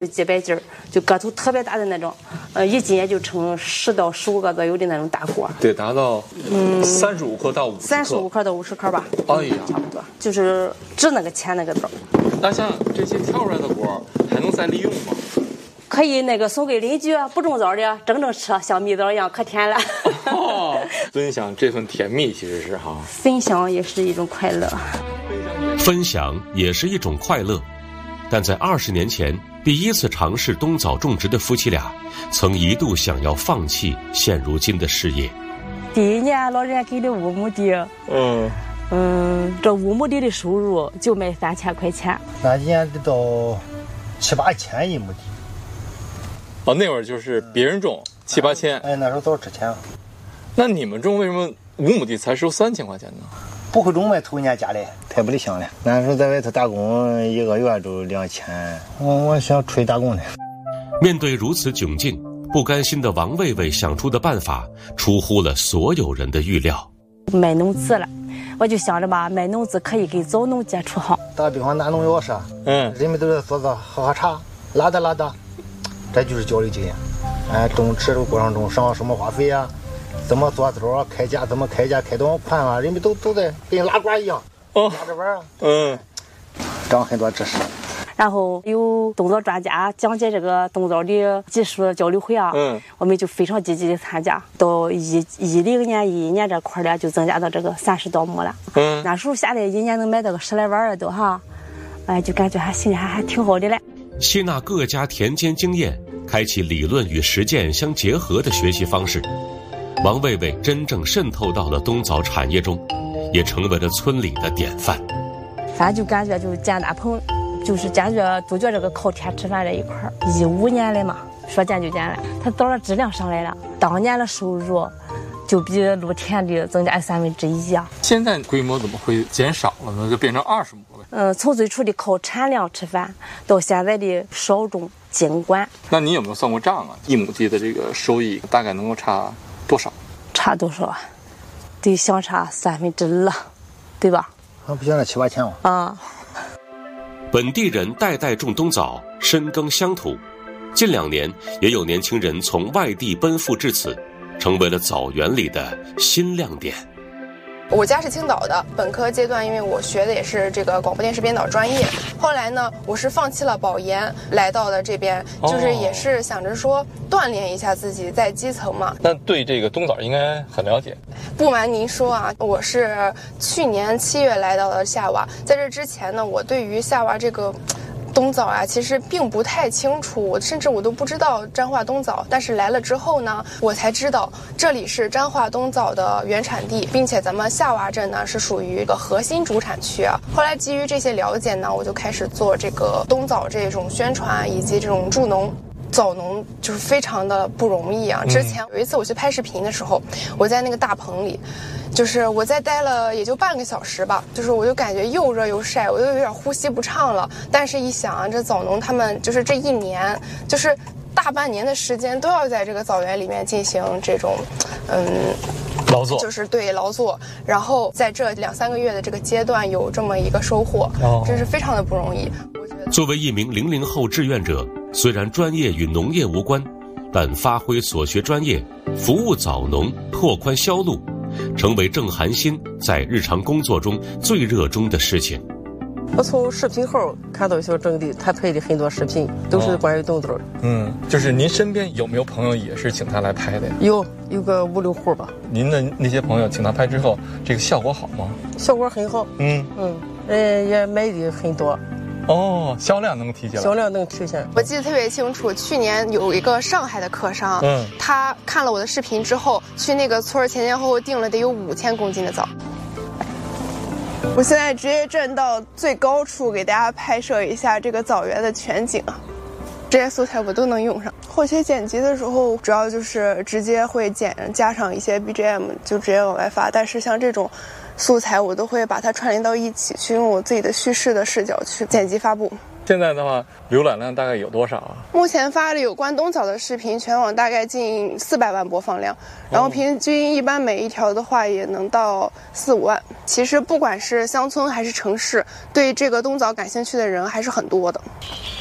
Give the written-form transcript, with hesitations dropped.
几百斤儿，就个头特别大的那种，一斤也就称10到15个左右的那种大锅。 得达到35克到50克。 35克到50克吧。 哎呀， 差不多，就是值那个钱那个头。 那像这些跳出来的锅还能再利用吗？ 可以那个送给邻居，不种枣的整整吃，像蜜枣一样可甜了。 分享这份甜蜜其实是哈， 分享也是一种快乐。 分享也是一种快乐，但在20年前第一次尝试冬枣种植的夫妻俩，曾一度想要放弃现如今的事业。 第1年老人家给的5亩地，这5亩地的收入就卖3000块钱。 那一年得到7、8千一亩地。 哦，那会儿就是别人种7、8千， 哎，那时候早值钱了。 那你们种为什么5亩地才收3000块钱呢？ 不会种呗，头1年家里太不理想了。那时候在外头打工，1个月都2000，我想出去打工呢。 面对如此窘境，不甘心的王卫卫想出的办法出乎了所有人的预料。 卖农资了，我就想着吧，卖农资可以给枣农接触好。 打比方拿农药时，人们都在坐着喝喝茶，拉达，这就是交流经验。种植的过程中上什么化肥啊，怎么做枣啊，开架怎么开架，开多少宽啊，人们都在跟拉管一样，拉着玩啊。长很多知识。 然后有冬枣专家讲解这个冬枣的技术交流会啊，我们就非常积极的参加。到2010年、11年这块儿就增加到这个30多亩了。那时候下来一年能买到个10来万都哈，就感觉心里还挺好的嘞。 吸纳各家田间经验，开启理论与实践相结合的学习方式，王卫卫真正渗透到了冬枣产业中，也成为了村里的典范。 反正就感觉就建大棚，就是感觉都觉这个靠天吃饭这一块儿。15年了嘛，说建就建了，它枣的质量上来了，当年的收入就比露田的增加1/3啊。 现在规模怎么会减少了呢？就变成20亩了。 从最初的靠产量吃饭，到现在的少种精管。 那你有没有算过账啊？1亩地的这个收益大概能够差多少？ 差多少啊？得相差2/3了，对吧？ 不行了，7、8千啊。 本地人代代种冬枣，深耕乡土。近2年，也有年轻人从外地奔赴至此，成为了枣园里的新亮点。 我家是青岛的，本科阶段因为我学的也是这个广播电视编导专业，后来呢我是放弃了保研来到了这边，就是也是想着说锻炼一下自己，在基层嘛。 那对这个冬枣应该很了解。 不瞒您说啊，我是去年7月来到了夏娃，在这之前呢，我对于夏娃这个冬枣啊，其实并不太清楚，甚至我都不知道彰化冬枣。但是来了之后呢，我才知道这里是彰化冬枣的原产地，并且咱们夏娃镇呢是属于一个核心主产区啊。后来基于这些了解呢，我就开始做这个冬枣这种宣传以及这种助农。枣农就是非常的不容易啊！之前有一次我去拍视频的时候，我在那个大棚里，就是我在待了也就半个小时吧，就是我就感觉又热又晒，我就有点呼吸不畅了。但是一想啊，这枣农他们就是这1年，就是大半年的时间都要在这个枣园里面进行这种， 劳作， 就是对劳作，然后在这2、3个月的这个阶段有这么一个收获，真是非常的不容易。我觉得作为一名00后志愿者，虽然专业与农业无关，但发挥所学专业，服务枣农，拓宽销路，成为郑寒心在日常工作中最热衷的事情。 我从视频号看到小郑的，他拍的很多视频都是关于冬枣。 就是您身边有没有朋友也是请他来拍的呀？ 有个5、6户吧。 您的那些朋友请他拍之后，这个效果好吗？ 效果很好。也买的很多。 销量能体现。 我记得特别清楚，去年有一个上海的客商，他看了我的视频之后，去那个村前后订了得有5000公斤的枣。我现在直接站到最高处，给大家拍摄一下这个枣园的全景啊。这些素材我都能用上。后期剪辑的时候，主要就是直接会加上一些 BGM， 就直接往外发。但是像这种素材，我都会把它串联到一起，去用我自己的叙事的视角去剪辑发布。 现在的话，浏览量大概有多少啊？ 目前发的有关冬枣的视频，全网大概近400万播放量，然后平均一般每一条的话也能到4、5万。其实不管是乡村还是城市，对这个冬枣感兴趣的人还是很多的。